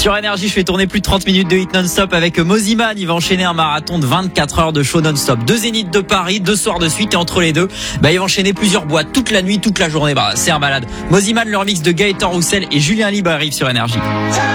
Sur Énergie, je fais tourner plus de 30 minutes de hit non-stop avec Moziman. Il va enchaîner un marathon de 24 heures de show non-stop. 2 zéniths de Paris, 2 soirs de suite et entre les deux, il va enchaîner plusieurs boîtes toute la nuit, toute la journée. C'est un malade. Moziman, leur mix de Gaëtan Roussel et Julien Libre arrive sur Énergie.